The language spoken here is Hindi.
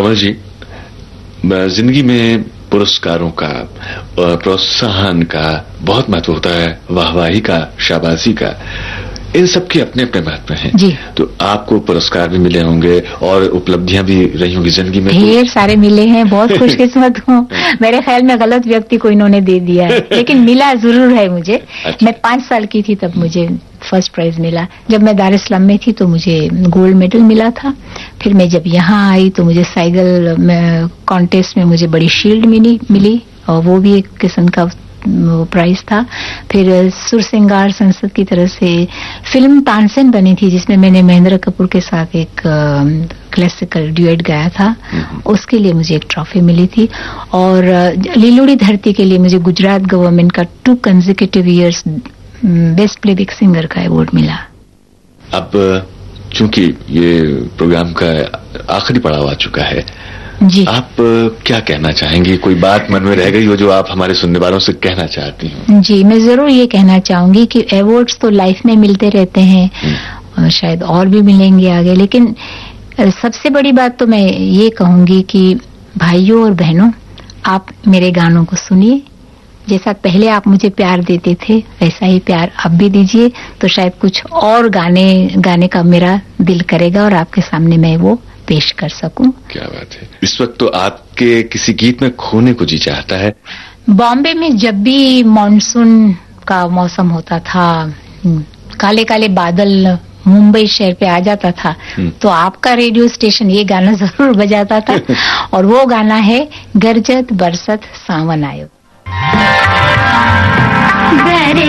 कमल जी, जिंदगी में पुरस्कारों का, प्रोत्साहन का बहुत महत्व होता है, वाहवाही का, शाबाशी का, इन सब के अपने अपने महत्व हैं जी। तो आपको पुरस्कार भी मिले होंगे और उपलब्धियां भी रही होंगी जिंदगी में। ढेर सारे मिले हैं, बहुत खुशकिस्मत हूँ। मेरे ख्याल में गलत व्यक्ति को इन्होंने दे दिया है, लेकिन मिला जरूर है मुझे। अच्छा। मैं 5 साल की थी तब मुझे फर्स्ट प्राइज मिला। जब मैं दार इस्लाम में थी तो मुझे गोल्ड मेडल मिला था। फिर मैं जब यहाँ आई तो मुझे साइकिल कॉन्टेस्ट में मुझे बड़ी शील्ड मिली और वो भी एक किस्म का प्राइज था। फिर सुर सिंगार संसद की तरफ से फिल्म तानसेन बनी थी जिसमें मैंने महेंद्र कपूर के साथ एक क्लासिकल ड्यूएट गाया था, उसके लिए मुझे एक ट्रॉफी मिली थी। और लीलोड़ी धरती के लिए मुझे गुजरात गवर्नमेंट का 2 consecutive years best playback singer का अवार्ड मिला। अब चूंकि ये प्रोग्राम का आखिरी पड़ाव आ चुका है जी, आप क्या कहना चाहेंगी? कोई बात मन में रह गई हो जो आप हमारे सुनने वालों से कहना चाहती हैं? जी, मैं जरूर ये कहना चाहूंगी कि अवार्ड्स तो लाइफ में मिलते रहते हैं, शायद और भी मिलेंगे आगे, लेकिन सबसे बड़ी बात तो मैं ये कहूंगी कि भाइयों और बहनों, आप मेरे गानों को सुनिए। जैसा पहले आप मुझे प्यार देते थे वैसा ही प्यार अब भी दीजिए, तो शायद कुछ और गाने का मेरा दिल करेगा और आपके सामने मैं वो पेश कर सकूं। क्या बात है। इस वक्त तो आपके किसी गीत में खोने को जी चाहता है। बॉम्बे में जब भी मॉनसून का मौसम होता था, काले काले बादल मुंबई शहर पे आ जाता था, तो आपका रेडियो स्टेशन ये गाना जरूर बजाता था और वो गाना है गरजत बरसत सावन आयो।